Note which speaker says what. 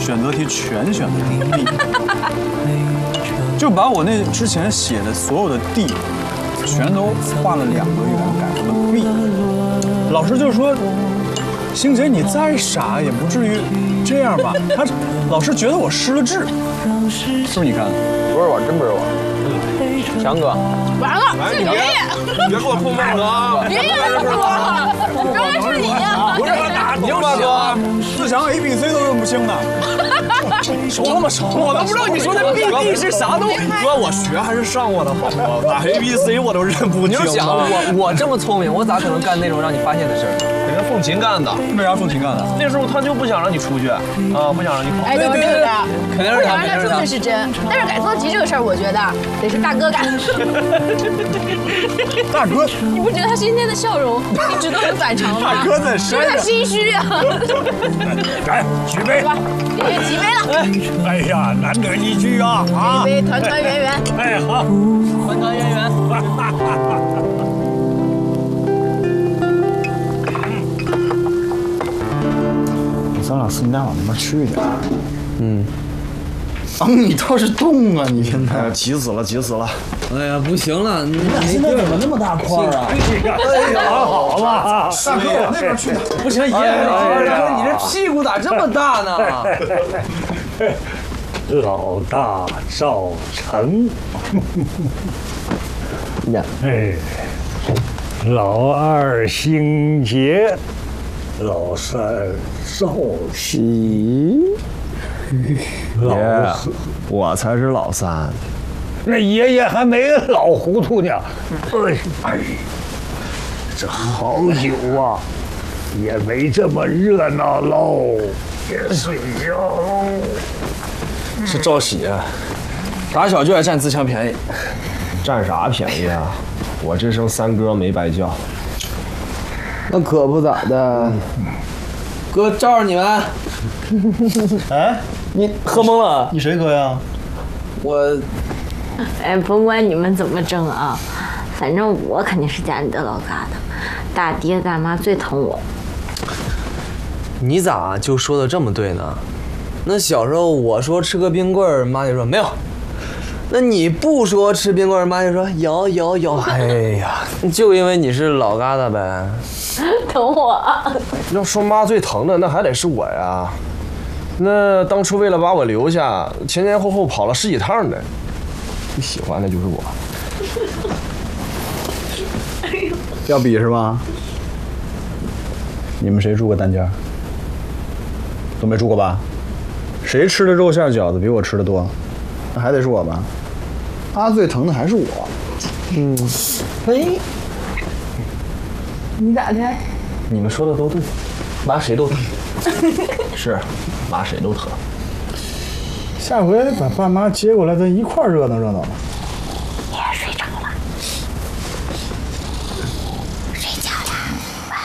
Speaker 1: 选择题全选的是 B， 就把我那之前写的所有的 D 全都画了2个圆，改成了 B。老师就说：“星姐，你再傻也不至于这样吧？”老师觉得我失了智，是不是？你看，
Speaker 2: 不是我，真不是我，强哥。
Speaker 3: 完了，是爷爷，
Speaker 4: 你别给我碰妹子啊！
Speaker 3: 爷爷是我，原来是你呀！
Speaker 4: 不是我打你大哥，
Speaker 1: 自强 A B C 都认不清呢。
Speaker 4: 熟那么熟，我都不知道你说的 B D 是啥东西。哥，我学还是上过的好吗？打 A B C 我都认不清。
Speaker 2: 你就想我这么聪明，我咋可能干那种让你发现的事儿？
Speaker 4: 肯定凤琴干的。
Speaker 1: 为啥凤琴干的？
Speaker 4: 那时候他就不想让你出去啊，不想让你考。
Speaker 3: 哎，对，
Speaker 2: 肯定是他，
Speaker 3: 不想让他出去是真，但是改错题这个事儿，我觉得得是大哥干。
Speaker 1: 大哥，
Speaker 3: 你不觉得他今天的笑容一直都很反常吗？
Speaker 1: 大哥在
Speaker 3: 是不是他心虚啊？
Speaker 5: 来，举杯
Speaker 3: 吧，爷爷起杯了。
Speaker 5: 哎呀，难得一聚啊！啊，
Speaker 3: 一杯团团圆圆。
Speaker 5: 哎好，
Speaker 2: 团团圆圆。
Speaker 1: 咱俩私家往那边去点。你倒是动啊！你现在急死了，急死了！
Speaker 2: 哎呀，不行了，你俩
Speaker 1: 现在怎么那么大块啊？
Speaker 5: 哎呀，好了，
Speaker 1: 大哥往那边去点。
Speaker 2: 不行，爷爷，你这屁股咋这么大呢？
Speaker 5: 老大赵成，哎，老二星杰，老三赵喜，老四
Speaker 4: 我才是老3。
Speaker 5: 那爷爷还没老糊涂呢。哎，这好久啊，也没这么热闹喽，也睡觉喽。
Speaker 4: 是赵喜，打小就爱占自强便宜。
Speaker 6: 占啥便宜啊？我这声3哥没白叫。
Speaker 2: 那可不咋的，哥罩着你们。
Speaker 1: 哎，
Speaker 2: 你喝懵了？
Speaker 1: 你谁哥呀？
Speaker 2: 我，
Speaker 7: 哎，甭管你们怎么争啊，反正我肯定是家里的老疙瘩，大爹大妈最疼我。
Speaker 2: 你咋就说的这么对呢？那小时候我说吃个冰棍儿，妈就说没有。那你不说吃冰棍儿，妈就说有。哎呀，就因为你是老疙瘩呗。
Speaker 7: 疼我。
Speaker 6: 要说妈最疼的，那还得是我呀。那当初为了把我留下，前后跑了10几趟的，最喜欢的就是我。
Speaker 1: 要比是吧？你们谁住过单间？都没住过吧？谁吃的肉馅饺子比我吃的多？那还得是我吧？他最疼的还是我。
Speaker 2: 嘿，
Speaker 7: 你咋的？
Speaker 6: 你们说的都对，妈谁都疼。是，妈谁都疼。
Speaker 1: 下回把爸妈接过来，咱一块儿热闹热闹吧。